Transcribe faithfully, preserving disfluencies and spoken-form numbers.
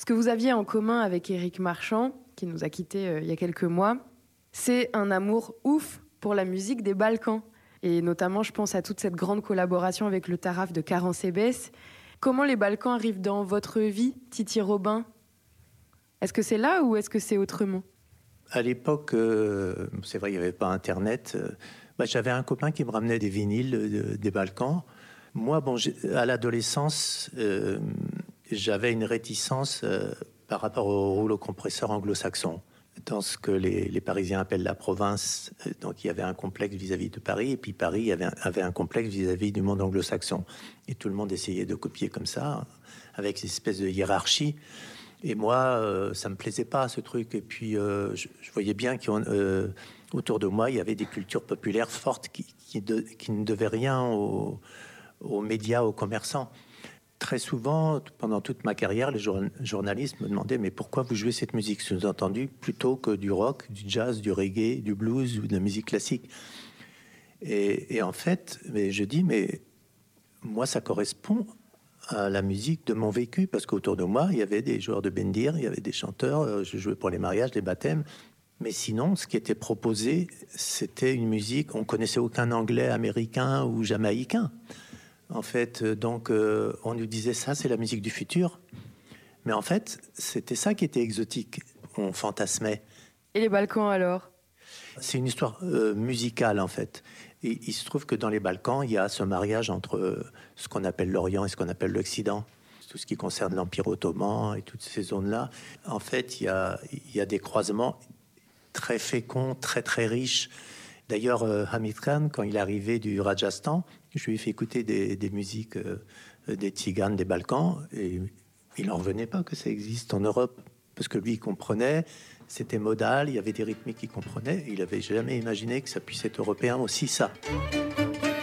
Ce que vous aviez en commun avec Éric Marchand, qui nous a quittés euh, il y a quelques mois, c'est un amour ouf pour la musique des Balkans. Et notamment, je pense à toute cette grande collaboration avec le Taraf de Caransebès. Comment les Balkans arrivent dans votre vie, Titi Robin ? Est-ce que c'est là ou est-ce que c'est autrement ? À l'époque, euh, c'est vrai, il n'y avait pas Internet. Euh, bah, j'avais un copain qui me ramenait des vinyles de, des Balkans. Moi, bon, à l'adolescence, euh, j'avais une réticence euh, par rapport au rouleau compresseur anglo-saxon. Dans ce que les, les Parisiens appellent la province, euh, donc il y avait un complexe vis-à-vis de Paris, et puis Paris avait un, avait un complexe vis-à-vis du monde anglo-saxon. Et tout le monde essayait de copier comme ça, avec cette espèce de hiérarchie. Et moi, euh, ça me plaisait pas, ce truc. Et puis, euh, je, je voyais bien qu'autour euh, de moi, il y avait des cultures populaires fortes qui, qui, de, qui ne devaient rien aux, aux médias, aux commerçants. Très souvent, pendant toute ma carrière, les jour- journalistes me demandaient « Mais pourquoi vous jouez cette musique sous-entendue plutôt que du rock, du jazz, du reggae, du blues ou de la musique classique ?» et, et en fait, mais je dis « Mais moi, ça correspond à la musique de mon vécu, parce qu'autour de moi, il y avait des joueurs de bendir, il y avait des chanteurs, je jouais pour les mariages, les baptêmes. Mais sinon, ce qui était proposé, c'était une musique, on connaissait aucun anglais, américain ou jamaïcain. En fait, donc, euh, on nous disait ça, c'est la musique du futur. Mais en fait, c'était ça qui était exotique. On fantasmait. Et les Balkans alors ? C'est une histoire euh, musicale, en fait. Et il se trouve que dans les Balkans, il y a ce mariage entre euh, ce qu'on appelle l'Orient et ce qu'on appelle l'Occident. Tout ce qui concerne l'Empire ottoman et toutes ces zones-là. En fait, il y a, il y a des croisements très féconds, très, très riches. D'ailleurs, euh, Hamid Khan, quand il est arrivé du Rajasthan, je lui ai fait écouter des, des musiques euh, des Tziganes des Balkans, et il n'en revenait pas que ça existe en Europe, parce que lui, il comprenait, c'était modal, il y avait des rythmiques qu'il comprenait, et il n'avait jamais imaginé que ça puisse être européen aussi, ça.